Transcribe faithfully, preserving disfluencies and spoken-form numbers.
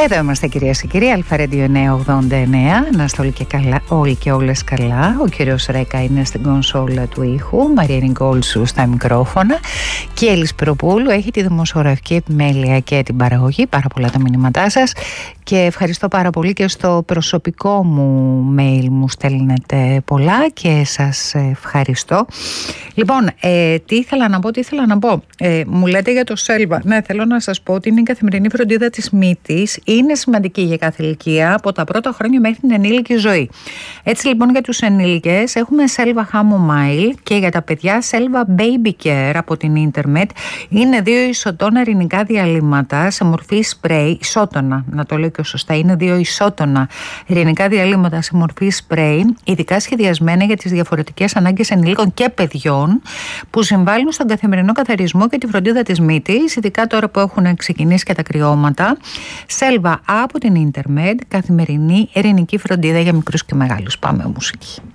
Εδώ είμαστε, κυρίες και κύριοι, Αλφα-Radio εννιακόσια ογδόντα εννέα. Να είστε όλοι και, καλά, όλοι και όλες καλά. Ο κύριος Ρέκα είναι στην κονσόλα του ήχου, Μαρία Νικόλσου στα μικρόφωνα και η Έλλης Πυροπούλου έχει τη δημοσιογραφική επιμέλεια και την παραγωγή. Πάρα πολλά τα μηνύματά σας και ευχαριστώ πάρα πολύ και στο προσωπικό μου mail μου στέλνετε πολλά και σας ευχαριστώ. Λοιπόν, ε, τι ήθελα να πω, τι ήθελα να πω. Ε, μου λέτε για το Σέλβα. Ναι, θέλω να σας πω ότι είναι η καθημερινή φροντίδα της μύτης. Είναι σημαντική για κάθε ηλικία, από τα πρώτα χρόνια μέχρι την ενήλικη ζωή. Έτσι λοιπόν, για τους ενήλικες έχουμε Σέλβα Chamomile και για τα παιδιά Σέλβα Baby Care από την Intermed. Είναι δύο ισοτόνα ειρηνικά διαλύματα σε μορφή σπρέι, ισότονα, να το λέω και σωστά. Είναι δύο ισότονα ειρηνικά διαλύματα σε μορφή σπρέι, ειδικά σχεδιασμένα για τις διαφορετικές ανάγκες ενηλίκων και παιδιών, που συμβάλλουν στον καθημερινό καθαρισμό και τη φροντίδα της μύτης, ειδικά τώρα που έχουν ξεκινήσει και τα κρυώματα. Σέλβα από την Intermed, καθημερινή ειρηνική φροντίδα για μικρούς και μεγάλους. Πάμε μουσική.